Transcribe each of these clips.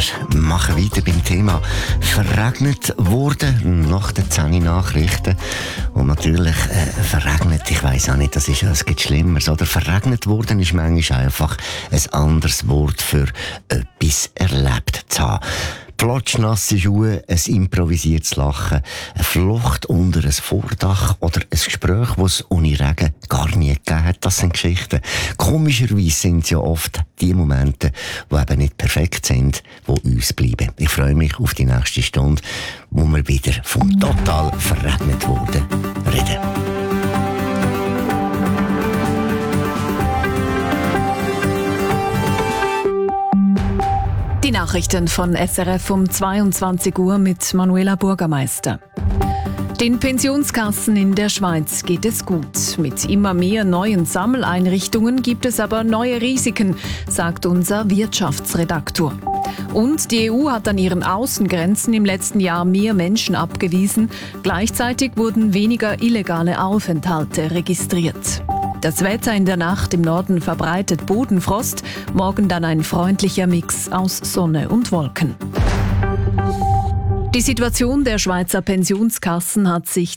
machen weiter beim Thema verregnet worden nach den 10 Nachrichten. Und natürlich verregnet, ich weiss auch nicht, es gibt Schlimmeres. Oder verregnet worden ist manchmal einfach ein anderes Wort für etwas erlebt zu haben. Plotschnasse Schuhe, ein improvisiertes Lachen, eine Flucht unter ein Vordach oder ein Gespräch, das es ohne Regen gar nie gegeben hat. Das sind Geschichten. Komischerweise sind es ja oft die Momente, die eben nicht perfekt sind, die uns bleiben. Ich freue mich auf die nächste Stunde, wo wir wieder vom total verregnet worden reden. Die Nachrichten von SRF um 22 Uhr mit Manuela Bürgermeister. Den Pensionskassen in der Schweiz geht es gut. Mit immer mehr neuen Sammeleinrichtungen gibt es aber neue Risiken, sagt unser Wirtschaftsredaktor. Und die EU hat an ihren Außengrenzen im letzten Jahr mehr Menschen abgewiesen. Gleichzeitig wurden weniger illegale Aufenthalte registriert. Das Wetter in der Nacht im Norden verbreitet Bodenfrost, morgen dann ein freundlicher Mix aus Sonne und Wolken. Die Situation der Schweizer Pensionskassen hat sich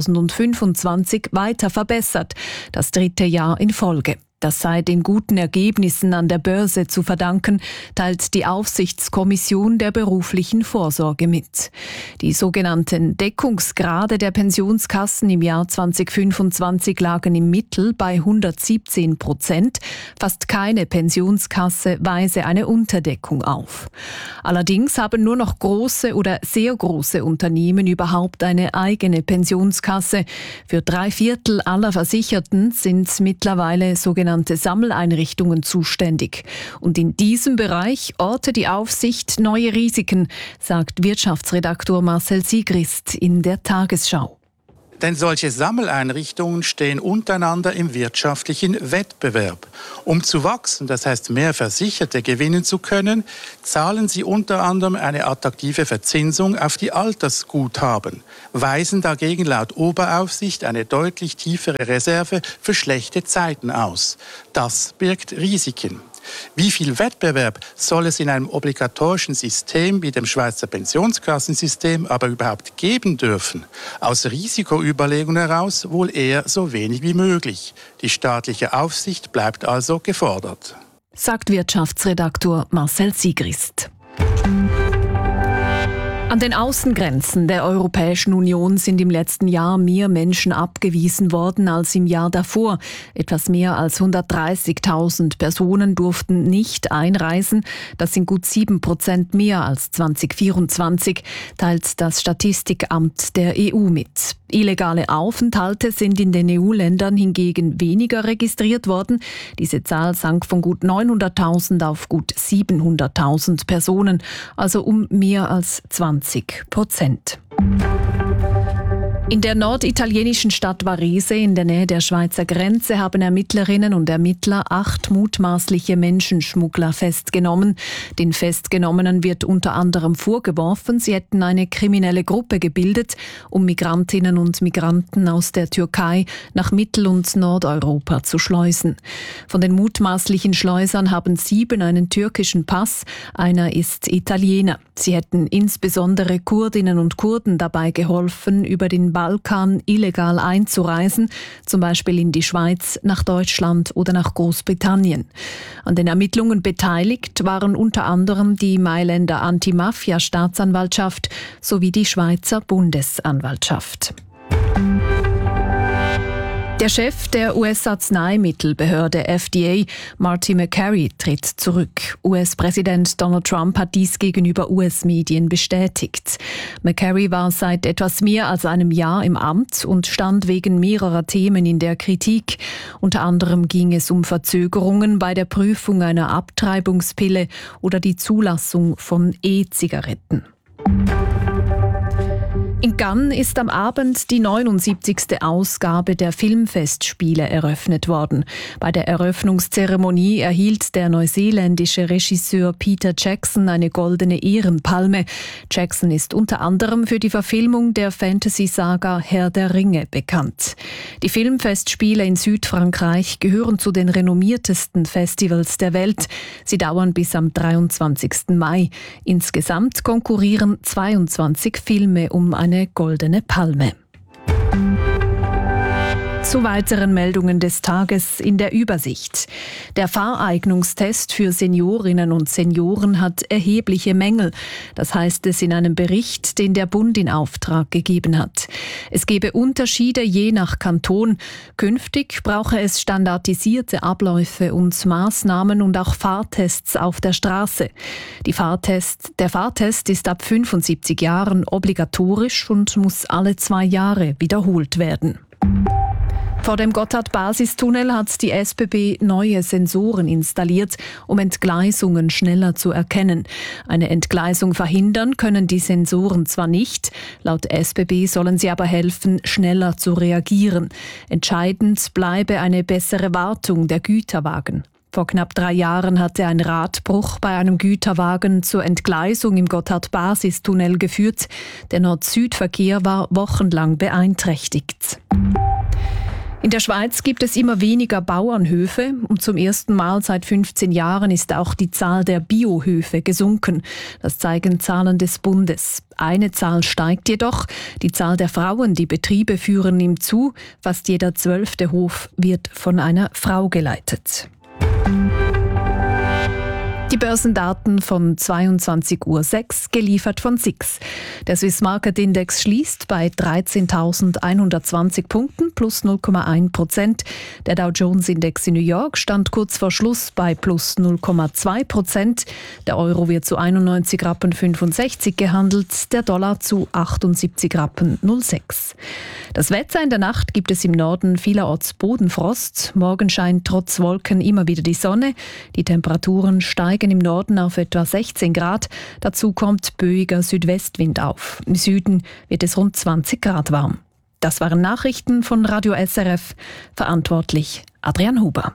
2025 weiter verbessert, das 3. Jahr in Folge. Das sei den guten Ergebnissen an der Börse zu verdanken, teilt die Aufsichtskommission der beruflichen Vorsorge mit. Die sogenannten Deckungsgrade der Pensionskassen im Jahr 2025 lagen im Mittel bei 117%. Fast keine Pensionskasse weise eine Unterdeckung auf. Allerdings haben nur noch große oder sehr große Unternehmen überhaupt eine eigene Pensionskasse. Für 3/4 aller Versicherten sind mittlerweile sogenannte Sammeleinrichtungen zuständig. Und in diesem Bereich ortet die Aufsicht neue Risiken, sagt Wirtschaftsredaktor Marcel Sigrist in der Tagesschau. Denn solche Sammeleinrichtungen stehen untereinander im wirtschaftlichen Wettbewerb. Um zu wachsen, das heißt mehr Versicherte gewinnen zu können, zahlen sie unter anderem eine attraktive Verzinsung auf die Altersguthaben, weisen dagegen laut Oberaufsicht eine deutlich tiefere Reserve für schlechte Zeiten aus. Das birgt Risiken. Wie viel Wettbewerb soll es in einem obligatorischen System wie dem Schweizer Pensionskassensystem aber überhaupt geben dürfen? Aus Risikoüberlegungen heraus wohl eher so wenig wie möglich. Die staatliche Aufsicht bleibt also gefordert, sagt Wirtschaftsredaktor Marcel Sigrist. An den Außengrenzen der Europäischen Union sind im letzten Jahr mehr Menschen abgewiesen worden als im Jahr davor. Etwas mehr als 130.000 Personen durften nicht einreisen. Das sind gut 7% mehr als 2024, teilt das Statistikamt der EU mit. Illegale Aufenthalte sind in den EU-Ländern hingegen weniger registriert worden. Diese Zahl sank von gut 900.000 auf gut 700.000 Personen, also um mehr als 20%. In der norditalienischen Stadt Varese in der Nähe der Schweizer Grenze haben Ermittlerinnen und Ermittler 8 mutmaßliche Menschenschmuggler festgenommen. Den Festgenommenen wird unter anderem vorgeworfen, sie hätten eine kriminelle Gruppe gebildet, um Migrantinnen und Migranten aus der Türkei nach Mittel- und Nordeuropa zu schleusen. Von den mutmaßlichen Schleusern haben 7 einen türkischen Pass, einer ist Italiener. Sie hätten insbesondere Kurdinnen und Kurden dabei geholfen, über den Balkan illegal einzureisen, zum Beispiel in die Schweiz, nach Deutschland oder nach Großbritannien. An den Ermittlungen beteiligt waren unter anderem die Mailänder Anti-Mafia-Staatsanwaltschaft sowie die Schweizer Bundesanwaltschaft. Der Chef der US-Arzneimittelbehörde FDA, Marty Makary, tritt zurück. US-Präsident Donald Trump hat dies gegenüber US-Medien bestätigt. Makary war seit etwas mehr als einem Jahr im Amt und stand wegen mehrerer Themen in der Kritik. Unter anderem ging es um Verzögerungen bei der Prüfung einer Abtreibungspille oder die Zulassung von E-Zigaretten. In Cannes ist am Abend die 79. Ausgabe der Filmfestspiele eröffnet worden. Bei der Eröffnungszeremonie erhielt der neuseeländische Regisseur Peter Jackson eine goldene Ehrenpalme. Jackson ist unter anderem für die Verfilmung der Fantasy-Saga Herr der Ringe bekannt. Die Filmfestspiele in Südfrankreich gehören zu den renommiertesten Festivals der Welt. Sie dauern bis am 23. Mai. Insgesamt konkurrieren 22 Filme um eine goldene Palme. Zu weiteren Meldungen des Tages in der Übersicht. Der Fahreignungstest für Seniorinnen und Senioren hat erhebliche Mängel. Das heißt es in einem Bericht, den der Bund in Auftrag gegeben hat. Es gebe Unterschiede je nach Kanton. Künftig brauche es standardisierte Abläufe und Maßnahmen und auch Fahrtests auf der Straße. Der Fahrtest ist ab 75 Jahren obligatorisch und muss alle 2 Jahre wiederholt werden. Vor dem Gotthard-Basistunnel hat die SBB neue Sensoren installiert, um Entgleisungen schneller zu erkennen. Eine Entgleisung verhindern können die Sensoren zwar nicht, laut SBB sollen sie aber helfen, schneller zu reagieren. Entscheidend bleibe eine bessere Wartung der Güterwagen. Vor knapp 3 Jahren hatte ein Radbruch bei einem Güterwagen zur Entgleisung im Gotthard-Basistunnel geführt. Der Nord-Süd-Verkehr war wochenlang beeinträchtigt. In der Schweiz gibt es immer weniger Bauernhöfe und zum ersten Mal seit 15 Jahren ist auch die Zahl der Biohöfe gesunken. Das zeigen Zahlen des Bundes. Eine Zahl steigt jedoch. Die Zahl der Frauen, die Betriebe führen, nimmt zu. Fast jeder 12. Hof wird von einer Frau geleitet. Die Börsendaten von 22:06 Uhr, geliefert von SIX. Der Swiss Market Index schließt bei 13.120 Punkten, plus 0,1%. Der Dow Jones Index in New York stand kurz vor Schluss bei plus 0,2%. Der Euro wird zu 91,65 Rappen gehandelt, der Dollar zu 78,06 Rappen. Das Wetter: in der Nacht gibt es im Norden vielerorts Bodenfrost. Morgen scheint trotz Wolken immer wieder die Sonne. Die Temperaturen steigen im Norden auf etwa 16 Grad. Dazu kommt böiger Südwestwind auf. Im Süden wird es rund 20 Grad warm. Das waren Nachrichten von Radio SRF. Verantwortlich Adrian Huber.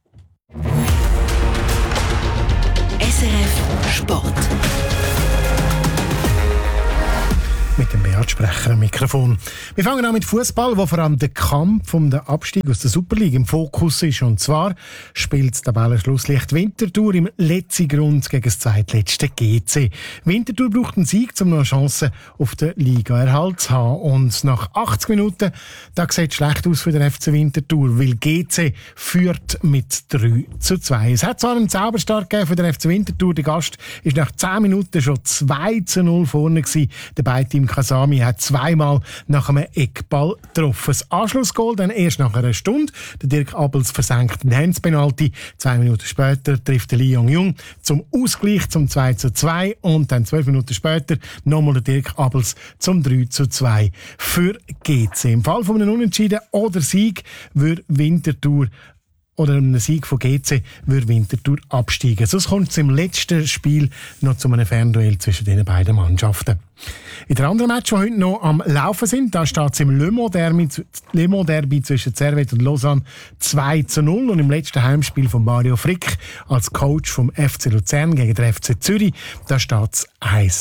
SRF Sport. Mit dem Beat-Sprecher am Mikrofon. Wir fangen an mit Fußball, wo vor allem der Kampf um den Abstieg aus der Superliga im Fokus ist. Und zwar spielt das Tabellenschlusslicht Winterthur im letzten Grund gegen das zweitletzte GC. Winterthur braucht einen Sieg, um noch eine Chance auf den Ligaerhalt zu haben. Und nach 80 Minuten, da sieht es schlecht aus für den FC Winterthur, weil GC führt mit 3:2. Es hat zwar einen Zauberstart gegeben für den FC Winterthur. Der Gast ist nach 10 Minuten schon 2:0 vorne gewesen. Der beide Kasami hat zweimal nach einem Eckball getroffen. Das Anschlussgoal dann erst nach einer Stunde. Der Dirk Abels versenkt den Handspenalty. 2 Minuten später trifft der Lee Yong-Jung zum Ausgleich zum 2:2 und dann 12 Minuten später nochmal der Dirk Abels zum 3:2 für GC. Im Fall von einem Unentschieden oder Sieg würde Winterthur oder einem Sieg von GC würde Winterthur absteigen. Sonst kommt es im letzten Spiel noch zu einem Fernduell zwischen den beiden Mannschaften. In der anderen Match, die heute noch am Laufen sind, da steht es im Le Mans Derby zwischen Servette und Lausanne 2:0 und im letzten Heimspiel von Mario Frick als Coach vom FC Luzern gegen den FC Zürich, da steht es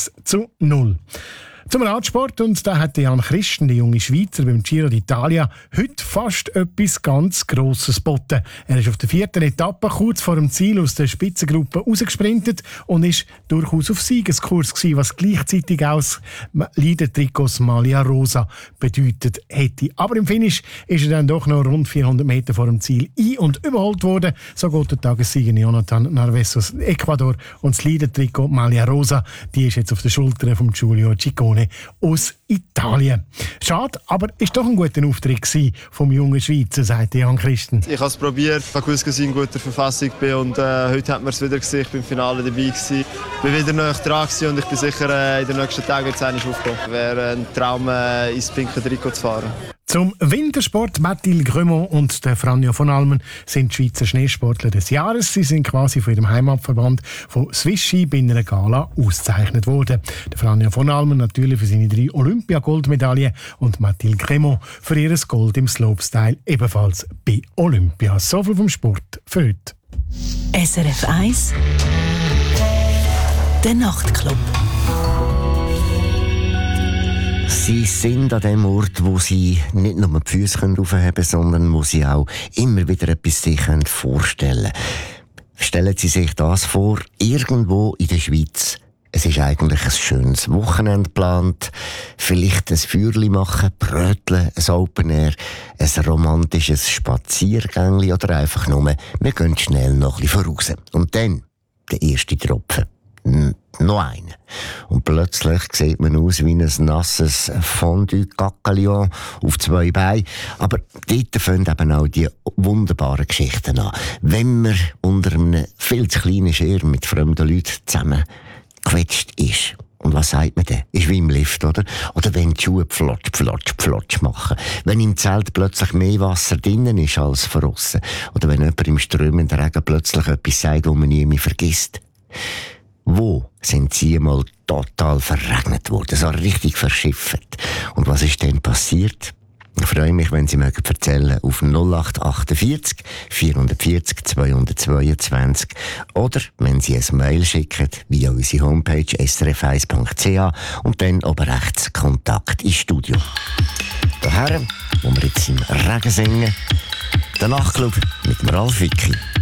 1:0. Zum Radsport, und da hat Jan Christen, der junge Schweizer beim Giro d'Italia, heute fast etwas ganz Grosses geboten. Er ist auf der 4. Etappe kurz vor dem Ziel aus der Spitzengruppe rausgesprintet und ist durchaus auf Siegeskurs gewesen, was gleichzeitig auch das Leader-Trikots Maglia Rosa bedeutet hätte. Aber im Finish ist er dann doch noch rund 400 Meter vor dem Ziel ein- und überholt worden. So geht der Tagessieger Jonathan Narvaez aus Ecuador, und das Leader-Trikot Maglia Rosa, die ist jetzt auf den Schultern von Giulio Ciccone aus Italien. Schade, aber ist doch ein guter Auftritt vom jungen Schweizer, sagt Jan Christen. Ich habe es probiert, ich habe gewusst, dass ich in guter Verfassung bin, und heute hat man es wieder gesehen, ich bin im Finale dabei gewesen. Ich bin wieder nahe dran gewesen und ich bin sicher, in den nächsten Tagen wird es aufgehen. Es wäre ein Traum, ins pinke Trikot zu fahren. Zum Wintersport. Mathilde Grömont und der Franjo von Almen sind die Schweizer Schneesportler des Jahres. Sie sind quasi von ihrem Heimatverband von Swiss Ski bei einer Gala ausgezeichnet worden. Der Franjo von Almen natürlich für seine 3 Olympia-Goldmedaillen und Mathilde Grömont für ihr Gold im Slopestyle ebenfalls bei Olympia. So viel vom Sport für heute. SRF 1 Der Nachtclub. Sie sind an dem Ort, wo Sie nicht nur die Füße aufheben können, sondern wo Sie auch immer wieder etwas sich vorstellen können. Stellen Sie sich das vor, irgendwo in der Schweiz. Es ist eigentlich ein schönes Wochenende geplant. Vielleicht ein Feuerli machen, bröteln, ein Open Air, ein romantisches Spaziergängli oder einfach nur, wir gehen schnell noch ein bisschen voraus. Und dann der erste Tropfen. Noch einen. Und plötzlich sieht man aus wie ein nasses Fondue-Gacalion auf 2 Beinen. Aber dort fangen eben auch die wunderbaren Geschichten an. Wenn man unter einem viel zu kleinen Schirm mit fremden Leuten zusammengequetscht ist. Und was sagt man denn? Ist wie im Lift, oder? Oder wenn die Schuhe pflotsch machen. Wenn im Zelt plötzlich mehr Wasser drinnen ist als draussen. Oder wenn jemand im strömenden Regen plötzlich etwas sagt, das man nie mehr vergisst. Wo sind Sie mal total verregnet worden, so richtig verschifft? Und was ist denn passiert? Ich freue mich, wenn Sie mir erzählen auf 0848 440 222 oder wenn Sie ein Mail schicken via unsere Homepage srf1.ch und dann oben rechts Kontakt ins Studio. Daher, wo wir jetzt im Regen singen, der Nachtclub mit dem Ralf Wicki.